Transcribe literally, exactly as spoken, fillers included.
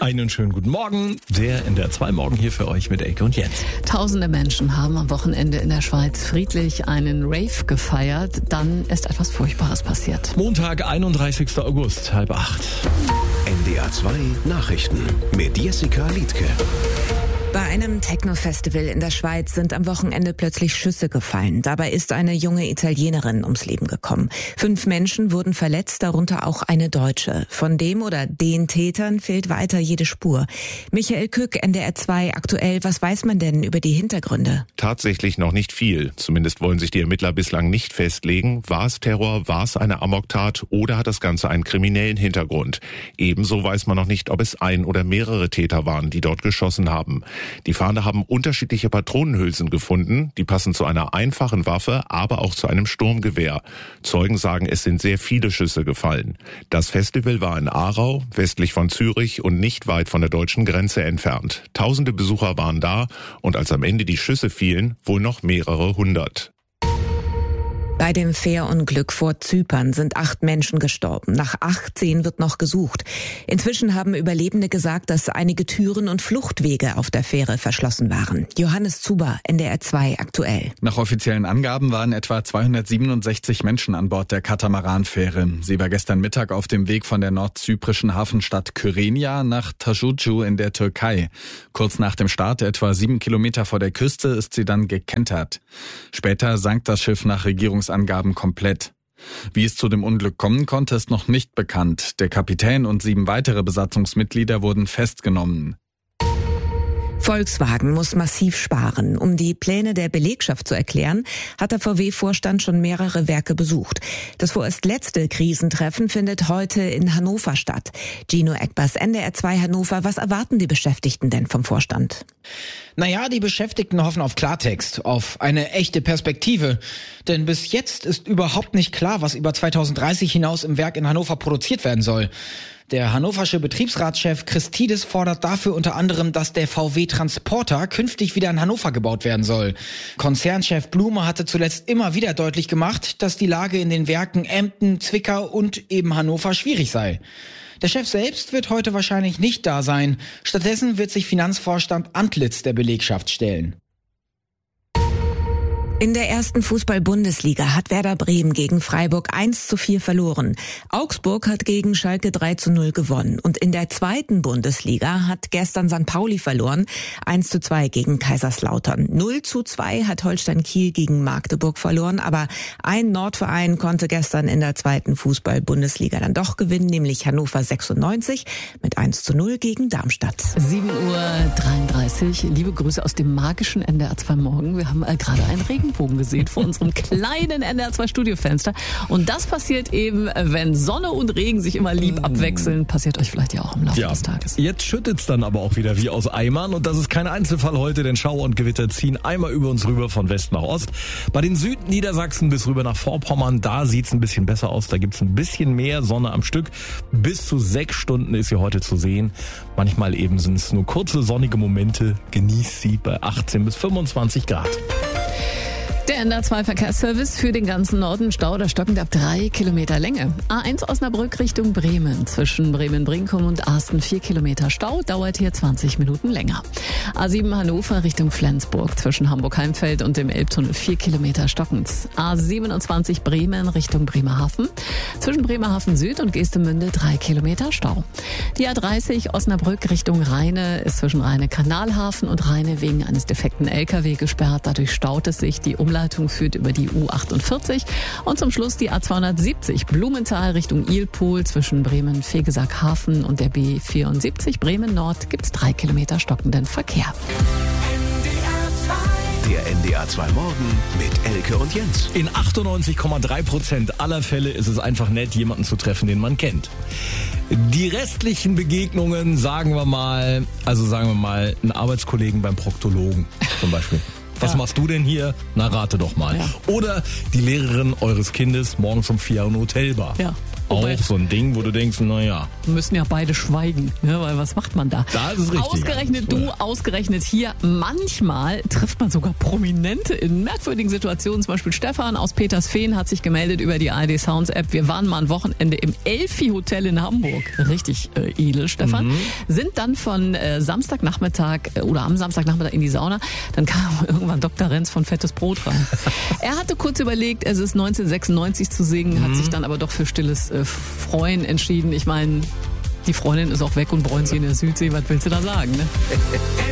Einen schönen guten Morgen. Der in der zwei Morgen hier für euch mit Elke und Jens. Tausende Menschen haben am Wochenende in der Schweiz friedlich einen Rave gefeiert. Dann ist etwas Furchtbares passiert. Montag, einunddreißigster August, halb acht. N D R zwei Nachrichten mit Jessica Liedtke. Bei einem Techno-Festival in der Schweiz sind am Wochenende plötzlich Schüsse gefallen. Dabei ist eine junge Italienerin ums Leben gekommen. Fünf Menschen wurden verletzt, darunter auch eine Deutsche. Von dem oder den Tätern fehlt weiter jede Spur. Michael Kück, N D R zwei aktuell. Was weiß man denn über die Hintergründe? Tatsächlich noch nicht viel. Zumindest wollen sich die Ermittler bislang nicht festlegen. War es Terror, war es eine Amoktat oder hat das Ganze einen kriminellen Hintergrund? Ebenso weiß man noch nicht, ob es ein oder mehrere Täter waren, die dort geschossen haben. Die Fahnder haben unterschiedliche Patronenhülsen gefunden, die passen zu einer einfachen Waffe, aber auch zu einem Sturmgewehr. Zeugen sagen, es sind sehr viele Schüsse gefallen. Das Festival war in Aarau, westlich von Zürich und nicht weit von der deutschen Grenze entfernt. Tausende Besucher waren da und als am Ende die Schüsse fielen, wohl noch mehrere hundert. Bei dem Fährunglück vor Zypern sind acht Menschen gestorben. Nach achtzehn wird noch gesucht. Inzwischen haben Überlebende gesagt, dass einige Türen und Fluchtwege auf der Fähre verschlossen waren. Johannes Zuber, N D R zwei aktuell. Nach offiziellen Angaben waren etwa zweihundertsiebenundsechzig Menschen an Bord der Katamaranfähre. Sie war gestern Mittag auf dem Weg von der nordzyprischen Hafenstadt Kyrenia nach Tajucu in der Türkei. Kurz nach dem Start, etwa sieben Kilometer vor der Küste, ist sie dann gekentert. Später sank das Schiff nach Regierungsangaben komplett. Wie es zu dem Unglück kommen konnte, ist noch nicht bekannt. Der Kapitän und sieben weitere Besatzungsmitglieder wurden festgenommen. Volkswagen muss massiv sparen. Um die Pläne der Belegschaft zu erklären, hat der V W-Vorstand schon mehrere Werke besucht. Das vorerst letzte Krisentreffen findet heute in Hannover statt. Gino Eckbers, N D R zwei Hannover. Was erwarten die Beschäftigten denn vom Vorstand? Naja, die Beschäftigten hoffen auf Klartext, auf eine echte Perspektive. Denn bis jetzt ist überhaupt nicht klar, was über zweitausenddreißig hinaus im Werk in Hannover produziert werden soll. Der hannoversche Betriebsratschef Christidis fordert dafür unter anderem, dass der V W-Transporter künftig wieder in Hannover gebaut werden soll. Konzernchef Blume hatte zuletzt immer wieder deutlich gemacht, dass die Lage in den Werken Emden, Zwickau und eben Hannover schwierig sei. Der Chef selbst wird heute wahrscheinlich nicht da sein. Stattdessen wird sich Finanzvorstand Antlitz der Belegschaft stellen. In der ersten Fußball-Bundesliga hat Werder Bremen gegen Freiburg eins zu vier verloren. Augsburg hat gegen Schalke drei zu null gewonnen. Und in der zweiten Bundesliga hat gestern Sankt Pauli verloren, eins zu zwei gegen Kaiserslautern. null zu zwei hat Holstein Kiel gegen Magdeburg verloren. Aber ein Nordverein konnte gestern in der zweiten Fußball-Bundesliga dann doch gewinnen, nämlich Hannover sechsundneunzig mit eins zu null gegen Darmstadt. sieben Uhr dreiunddreißig. Liebe Grüße aus dem magischen N D R zwei Morgen. Wir haben äh, gerade einen Regen gesehen vor unserem kleinen N D R zwei Studiofenster. Und das passiert eben, wenn Sonne und Regen sich immer lieb abwechseln. Passiert euch vielleicht ja auch im Laufe ja. des Tages. Jetzt schüttet's dann aber auch wieder wie aus Eimern. Und das ist kein Einzelfall heute, denn Schauer und Gewitter ziehen einmal über uns rüber von West nach Ost. Bei den Südniedersachsen bis rüber nach Vorpommern, da sieht's ein bisschen besser aus. Da gibt's ein bisschen mehr Sonne am Stück. Bis zu sechs Stunden ist sie heute zu sehen. Manchmal eben sind es nur kurze sonnige Momente. Genießt sie bei achtzehn bis fünfundzwanzig Grad. Der N D R zwei Verkehrsservice für den ganzen Norden. Stau oder stockend ab drei Kilometer Länge. A eins Osnabrück Richtung Bremen. Zwischen Bremen-Brinkum und Asten vier Kilometer Stau. Dauert hier zwanzig Minuten länger. A sieben Hannover Richtung Flensburg. Zwischen Hamburg-Heimfeld und dem Elbtunnel vier Kilometer stockend. A siebenundzwanzig Bremen Richtung Bremerhaven. Zwischen Bremerhaven Süd und Geestemünde drei Kilometer Stau. Die A dreißig Osnabrück Richtung Rheine ist zwischen Rheine-Kanalhafen und Rheine wegen eines defekten L K W gesperrt. Dadurch staut es sich. Die Umleitung führt über die U achtundvierzig und zum Schluss die A zweihundertsiebzig Blumenthal Richtung Ilpool zwischen Bremen-Fegesack-Hafen und der B vierundsiebzig Bremen Nord gibt's drei Kilometer stockenden Verkehr. Der N D R zwei Morgen mit Elke und Jens. In achtundneunzig Komma drei Prozent aller Fälle ist es einfach nett, jemanden zu treffen, den man kennt. Die restlichen Begegnungen, sagen wir mal, also sagen wir mal, einen Arbeitskollegen beim Proktologen zum Beispiel. Was ja. machst du denn hier? Na, rate doch mal. Ja. Oder die Lehrerin eures Kindes morgens um vier in Hotelbar. Ja. Wobei- auch so ein Ding, wo du denkst, naja. Müssen ja beide schweigen, ne? Weil was macht man da? Da ist es richtig. Ausgerechnet du, ausgerechnet hier. Manchmal trifft man sogar Prominente in merkwürdigen Situationen. Zum Beispiel Stefan aus Petersfehn hat sich gemeldet über die A R D Sounds App. Wir waren mal ein Wochenende im Elfi Hotel in Hamburg. Richtig äh, edel, Stefan. Mhm. Sind dann von äh, Samstagnachmittag äh, oder am Samstagnachmittag in die Sauna. Dann kam irgendwann Doktor Renz von Fettes Brot rein. Er hatte kurz überlegt, es ist neunzehnhundertsechsundneunzig zu singen, hat sich dann aber doch für stilles äh, Freuen entschieden. Ich meine, die Freundin ist auch weg und bräunt sie in der Südsee. Was willst du da sagen, ne?